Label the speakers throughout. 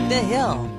Speaker 1: The Hill.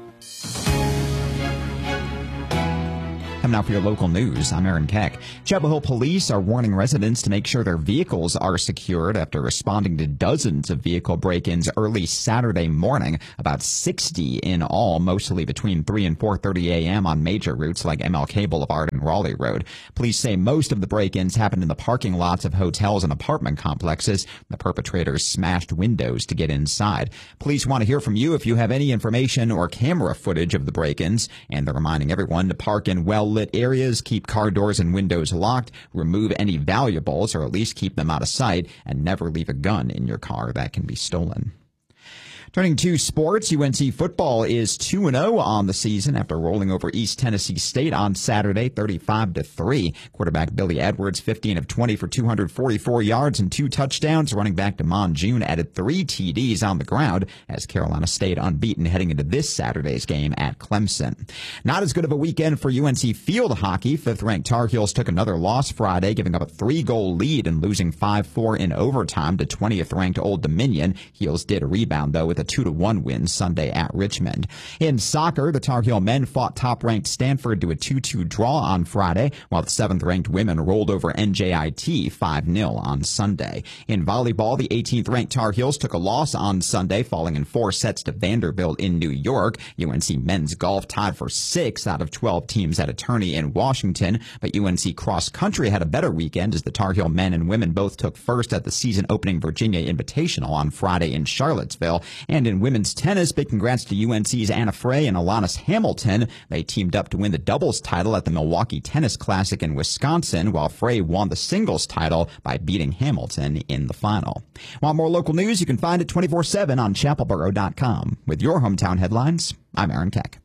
Speaker 2: Coming out for your local news, I'm Aaron Keck. Chapel Hill police are warning residents to make sure their vehicles are secured after responding to dozens of vehicle break-ins early Saturday morning, about 60 in all, mostly between 3 and 4:30 a.m. on major routes like MLK Boulevard and Raleigh Road. Police say most of the break-ins happened in the parking lots of hotels and apartment complexes. The perpetrators smashed windows to get inside. Police want to hear from you if you have any information or camera footage of the break-ins, and they're reminding everyone to park in well-lit areas, keep car doors and windows locked, remove any valuables or at least keep them out of sight, and never leave a gun in your car that can be stolen. Turning to sports, UNC football is 2-0 on the season after rolling over East Tennessee State on Saturday, 35-3. Quarterback Billy Edwards, 15 of 20 for 244 yards and 2 touchdowns. Running back Damon June added 3 TDs on the ground as Carolina stayed unbeaten heading into this Saturday's game at Clemson. Not as good of a weekend for UNC field hockey. 5th-ranked Tar Heels took another loss Friday, giving up a 3-goal lead and losing 5-4 in overtime to 20th-ranked Old Dominion. Heels did rebound, though, with a 2-1 win Sunday at Richmond. In soccer, the Tar Heel men fought top-ranked Stanford to a 2-2 draw on Friday, while the 7th-ranked women rolled over NJIT 5-0 on Sunday. In volleyball, the 18th-ranked Tar Heels took a loss on Sunday, falling in 4 sets to Vanderbilt in New York. UNC men's golf tied for 6 out of 12 teams at a tourney in Washington, but UNC cross country had a better weekend as the Tar Heel men and women both took first at the season-opening Virginia Invitational on Friday in Charlottesville. And in women's tennis, big congrats to UNC's Anna Frey and Alanis Hamilton. They teamed up to win the doubles title at the Milwaukee Tennis Classic in Wisconsin, while Frey won the singles title by beating Hamilton in the final. Want more local news? You can find it 24/7 on chapelboro.com. With your hometown headlines, I'm Aaron Keck.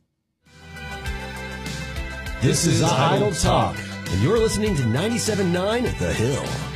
Speaker 3: This is Idle Talk, and you're listening to 97.9 The Hill.